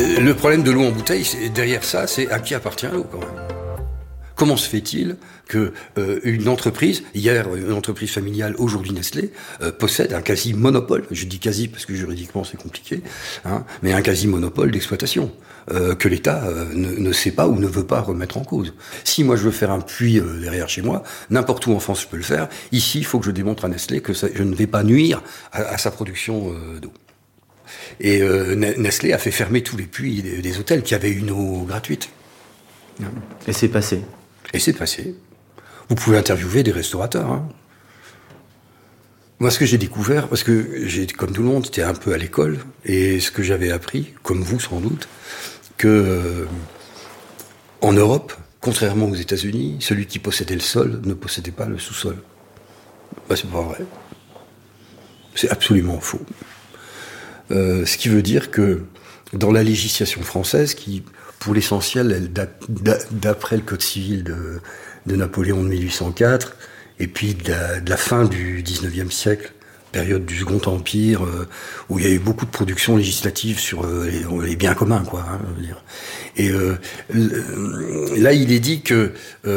Le problème de l'eau en bouteille, derrière ça, c'est à qui appartient l'eau quand même. Comment se fait-il que une entreprise, hier une entreprise familiale, aujourd'hui Nestlé, possède un quasi-monopole, je dis quasi parce que juridiquement c'est compliqué, mais un quasi-monopole d'exploitation, que l'État ne sait pas ou ne veut pas remettre en cause. Si moi je veux faire un puits derrière chez moi, n'importe où en France je peux le faire, ici il faut que je démontre à Nestlé que je ne vais pas nuire à sa production d'eau. Et Nestlé a fait fermer tous les puits des hôtels qui avaient une eau gratuite. Et c'est passé. Et c'est passé. Vous pouvez interviewer des restaurateurs. Moi, ce que j'ai découvert, parce que comme tout le monde, j'étais un peu à l'école, et ce que j'avais appris, comme vous sans doute, que en Europe, contrairement aux États-Unis, celui qui possédait le sol ne possédait pas le sous-sol. C'est pas vrai. C'est absolument faux. Ce qui veut dire que dans la législation française, qui, pour l'essentiel, elle date d'après le Code civil de Napoléon de 1804, et puis de la fin du XIXe siècle, période du Second Empire, où il y a eu beaucoup de production législative sur les biens communs, quoi. Je veux dire. Et là, il est dit que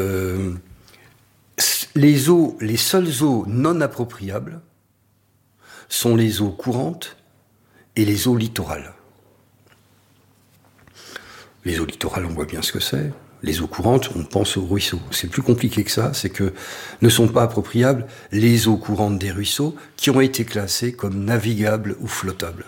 les seules eaux non appropriables sont les eaux courantes et les eaux littorales. Les eaux littorales, on voit bien ce que c'est. Les eaux courantes, on pense aux ruisseaux. C'est plus compliqué que ça, c'est que ne sont pas appropriables les eaux courantes des ruisseaux qui ont été classées comme navigables ou flottables.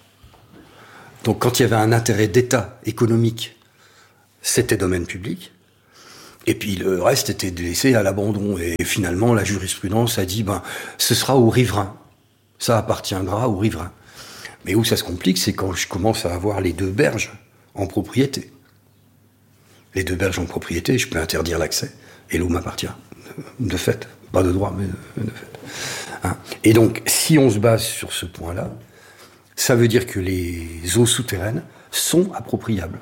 Donc quand il y avait un intérêt d'État économique, c'était domaine public, et puis le reste était laissé à l'abandon. Et finalement, la jurisprudence a dit, ce sera aux riverains. Ça appartiendra aux riverains. Mais où ça se complique, c'est quand je commence à avoir les deux berges en propriété. Les deux berges en propriété, je peux interdire l'accès, et l'eau m'appartient, de fait. Pas de droit, mais de fait. Et donc, si on se base sur ce point-là, ça veut dire que les eaux souterraines sont appropriables.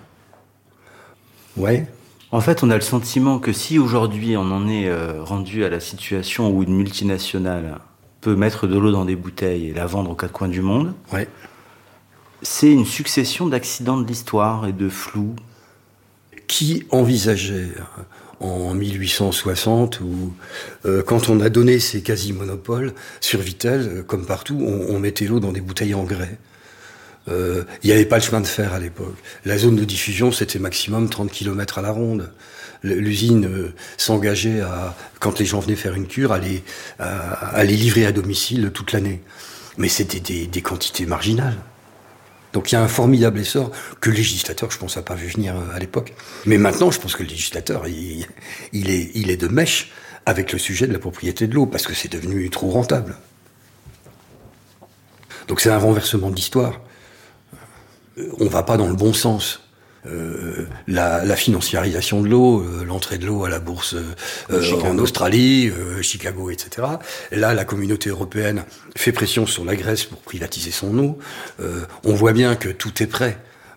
Ouais. En fait, on a le sentiment que si aujourd'hui on en est rendu à la situation où une multinationale peut mettre de l'eau dans des bouteilles et la vendre aux quatre coins du monde, ouais. C'est une succession d'accidents de l'histoire et de flous. Qui envisageait en 1860, où quand on a donné ces quasi-monopoles sur Vittel, comme partout, on mettait l'eau dans des bouteilles en grès. Il n'y avait pas le chemin de fer à l'époque. La zone de diffusion, c'était maximum 30 km à la ronde. L'usine s'engageait quand les gens venaient faire une cure, à les livrer à domicile toute l'année. Mais c'était des quantités marginales. Donc il y a un formidable essor que le législateur, je pense, n'a pas vu venir à l'époque. Mais maintenant, je pense que le législateur, il est de mèche avec le sujet de la propriété de l'eau, parce que c'est devenu trop rentable. Donc c'est un renversement d'histoire. On va pas dans le bon sens. La financiarisation de l'eau, l'entrée de l'eau à la bourse en Australie, Chicago, etc. Là, la communauté européenne fait pression sur la Grèce pour privatiser son eau. On voit bien que tout est prêt.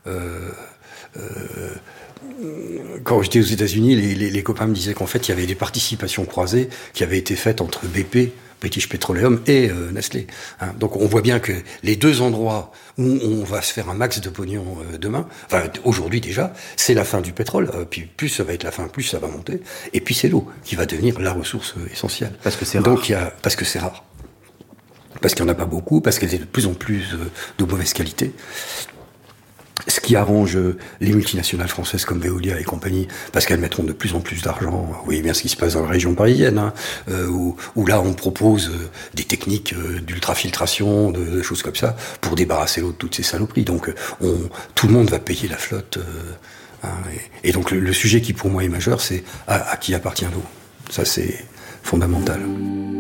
Quand j'étais aux États-Unis, les copains me disaient qu'en fait, il y avait des participations croisées qui avaient été faites entre BP, British Petroleum, et Nestlé. Donc on voit bien que les deux endroits où on va se faire un max de pognon demain, enfin aujourd'hui déjà, c'est la fin du pétrole, puis plus ça va être la fin, plus ça va monter, et puis c'est l'eau qui va devenir la ressource essentielle. Parce que c'est rare. Donc parce que c'est rare. Parce qu'il n'y en a pas beaucoup, parce qu'elle est de plus en plus de mauvaise qualité. Ce qui arrange les multinationales françaises comme Veolia et compagnie, parce qu'elles mettront de plus en plus d'argent. Vous voyez bien ce qui se passe dans la région parisienne, où là on propose des techniques d'ultrafiltration, de choses comme ça, pour débarrasser l'eau de toutes ces saloperies. Donc tout le monde va payer la flotte. Et donc le sujet qui pour moi est majeur, c'est à qui appartient l'eau. Ça c'est fondamental.